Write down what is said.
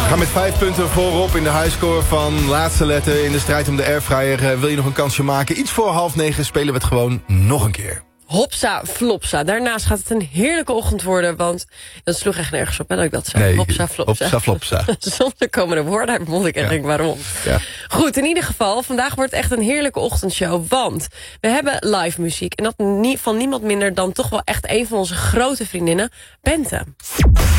We gaan met 5 punten voorop in de highscore van laatste letter in de strijd om de airfryer. Wil je nog een kansje maken? Iets voor 8:30 spelen we het gewoon nog een keer. Hopsa, flopsa. Daarnaast gaat het een heerlijke ochtend worden, want dat sloeg echt nergens op, hè, dat ik dat zei. Nee, hopsa, flopsa. hopsa, flopsa. Soms komen er woorden uit mijn mond, ik denk waarom. Ja. Goed, in ieder geval, vandaag wordt echt een heerlijke ochtendshow, want we hebben live muziek. En dat van niemand minder dan toch wel echt een van onze grote vriendinnen, Bente.